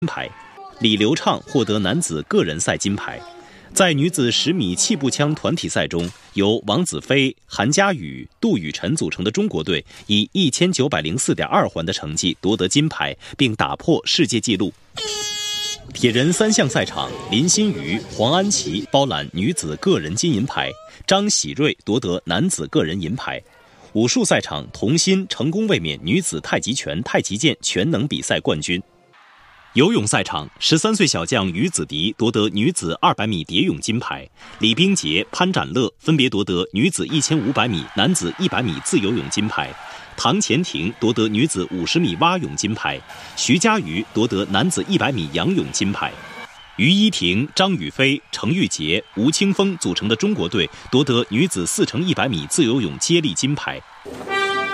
牌，李流畅获得男子个人赛金牌。在女子10米气步枪团体赛中，由王子飞、韩佳宇、杜雨辰组成的中国队以1904.2环的成绩夺得金牌，并打破世界纪录。铁人3项赛场，林心如、黄安琪包揽女子个人金银牌，张喜睿夺得男子个人银牌。武术赛场，童欣成功卫冕女子太极拳、太极剑全能比赛冠军。游泳赛场，13岁小将于子迪夺得女子200米蝶泳金牌，李冰洁、潘展乐分别夺得女子1500米、男子100米自由泳金牌，唐钱婷夺得女子50米蛙泳金牌，徐嘉余夺得男子100米仰泳金牌。于依婷、张雨霏、程玉洁、吴青峰组成的中国队夺得女子4×100米自由泳接力金牌。